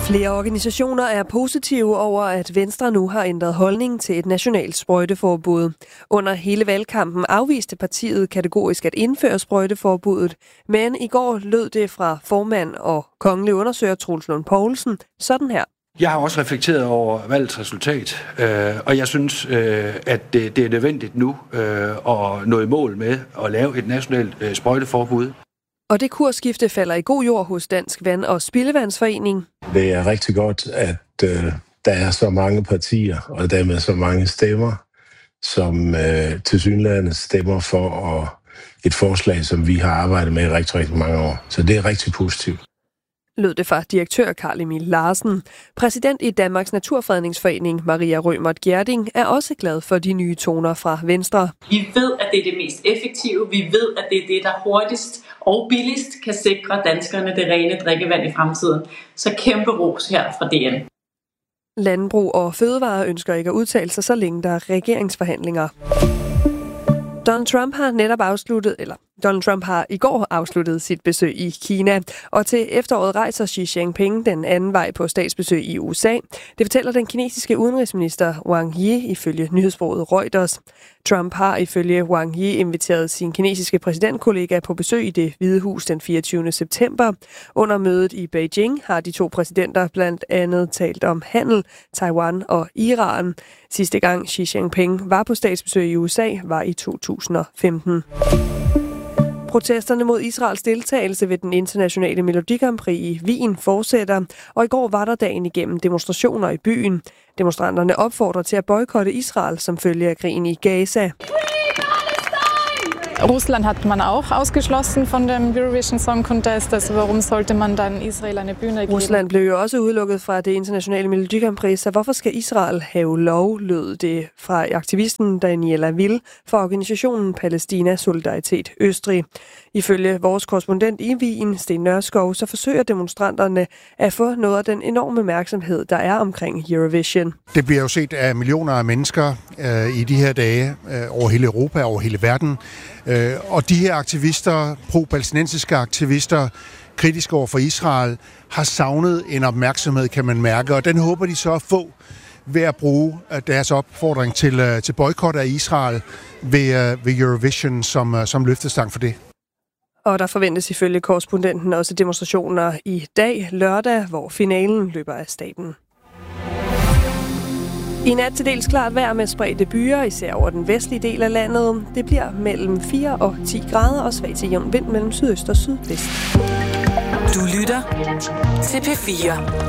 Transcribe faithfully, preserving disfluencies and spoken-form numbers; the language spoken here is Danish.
Flere organisationer er positive over, at Venstre nu har ændret holdning til et nationalt sprøjteforbud. Under hele valgkampen afviste partiet kategorisk at indføre sprøjteforbuddet, men i går lød det fra formand og kongelig undersøger Troels Lund Poulsen sådan her. Jeg har også reflekteret over valgets resultat, øh, og jeg synes, øh, at det, det er nødvendigt nu øh, at nå i mål med at lave et nationalt øh, sprøjteforbud. Og det kursskifte falder i god jord hos Dansk Vand- og Spildevandsforening. Det er rigtig godt, at øh, der er så mange partier, og dermed så mange stemmer, som øh, tilsyneladende stemmer for at, et forslag, som vi har arbejdet med i rigtig, rigtig mange år. Så det er rigtig positivt. Lød det fra direktør Carl Emil Larsen. Præsident i Danmarks Naturfredningsforening, Maria Rømert Gjerding, er også glad for de nye toner fra Venstre. Vi ved, at det er det mest effektive. Vi ved, at det er det, der hurtigst og billigst kan sikre danskerne det rene drikkevand i fremtiden. Så kæmpe ros her fra D N. Landbrug og Fødevare ønsker ikke at udtale sig, så længe der er regeringsforhandlinger. Donald Trump har netop afsluttet, eller Donald Trump har i går afsluttet sit besøg i Kina, og til efteråret rejser Xi Jinping den anden vej på statsbesøg i U S A. Det fortæller den kinesiske udenrigsminister Wang Yi ifølge nyhedsbureauet Reuters. Trump har ifølge Wang Yi inviteret sin kinesiske præsidentkollega på besøg i Det Hvide Hus den fireogtyvende september. Under mødet i Beijing har de to præsidenter blandt andet talt om handel, Taiwan og Iran. Sidste gang Xi Jinping var på statsbesøg i U S A var i to tusind og femten. Protesterne mod Israels deltagelse ved den internationale Melodi Grand Prix i Wien fortsætter, og i går var der dagen igennem demonstrationer i byen. Demonstranterne opfordrer til at boykotte Israel som følge af krigen i Gaza. Russland hat man auch ausgeschlossen von dem Eurovision Song Contest, altså warum sollte man dann Israel eine Bühne geben? Rusland blev jo også udelukket fra det internationale Melodi Grand Prix, så hvorfor skal Israel have lov, lød det fra aktivisten Daniela Will fra organisationen Palæstina Solidaritet Østrig. Ifølge vores korrespondent i Wien, Sten Nørskov, så forsøger demonstranterne at få noget af den enorme opmærksomhed, der er omkring Eurovision. Det bliver jo set af millioner af mennesker øh, i de her dage øh, over hele Europa, over hele verden. Øh, og de her aktivister, pro-palæstinensiske aktivister, kritiske over for Israel, har savnet en opmærksomhed, kan man mærke, og den håber de så at få ved at bruge deres opfordring til, til boykot af Israel ved, ved Eurovision som, som løftestang for det. Og der forventes ifølge korrespondenten også demonstrationer i dag lørdag, hvor finalen løber af staten. I nat til dels klart vejr med spredte byer, især over den vestlige del af landet. Det bliver mellem fire og ti grader og svag til jævn vind mellem sydøst og sydvest. Du lytter til P fire.